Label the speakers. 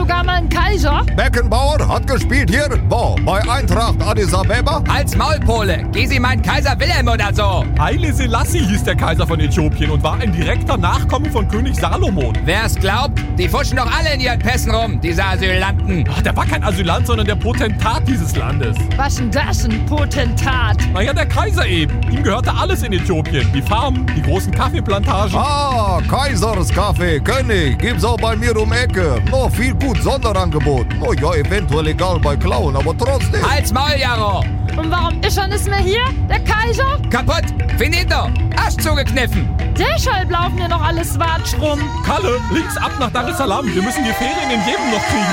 Speaker 1: sogar mal einen Kaiser?
Speaker 2: Beckenbauer hat gespielt hier? Wo? Bei Eintracht Addis Abeba?
Speaker 3: Als Maulpole. Gesi meint Kaiser Wilhelm oder so.
Speaker 4: Haile Selassie hieß der Kaiser von Äthiopien und war ein direkter Nachkomme von König Salomon.
Speaker 3: Wer es glaubt, die fuschen doch alle in ihren Pässen rum, diese Asylanten.
Speaker 4: Ach, der war kein Asylant, sondern der Potentat dieses Landes.
Speaker 1: Was denn das, ein Potentat?
Speaker 4: Naja, der Kaiser eben. Ihm gehörte alles in Äthiopien. Die Farmen, die großen Kaffeeplantagen.
Speaker 2: Ah, Kaiserskaffee, König. Gibt's auch bei mir um Ecke. Noch viel gut Sonderangebot. Oh ja, eventuell egal bei Klauen, aber trotzdem.
Speaker 3: Als Maul, Jaro.
Speaker 1: Und warum ist er nicht mehr hier, der Kaiser?
Speaker 3: Kaputt. Finito. Arsch zugekniffen.
Speaker 1: Deshalb laufen hier noch alle Swatsch rum.
Speaker 4: Kalle, links ab nach Dar es Salaam. Wir müssen die Ferien in Jemen noch kriegen.